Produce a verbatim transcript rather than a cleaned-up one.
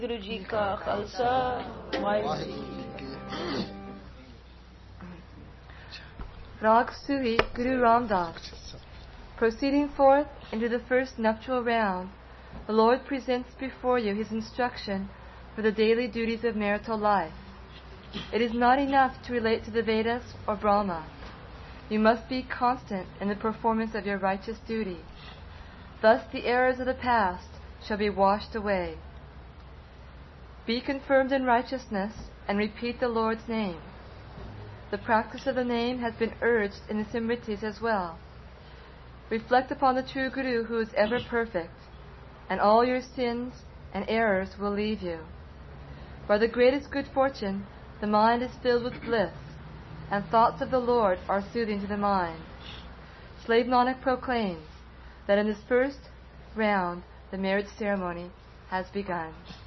Guru Ji Ka Khalsa, Rag Suhi Guru Ram Das. Proceeding forth into the first nuptial round, the Lord presents before you His instruction for the daily duties of marital life. It is not enough to relate to the Vedas or Brahma. You must be constant in the performance of your righteous duty. Thus the errors of the past shall be washed away. Be confirmed in righteousness and repeat the Lord's name. The practice of the name has been urged in the Simritis as well. Reflect upon the true Guru who is ever perfect, and all your sins and errors will leave you. By the greatest good fortune, the mind is filled with bliss, and thoughts of the Lord are soothing to the mind. Slave Nanak proclaims that in this first round the marriage ceremony has begun.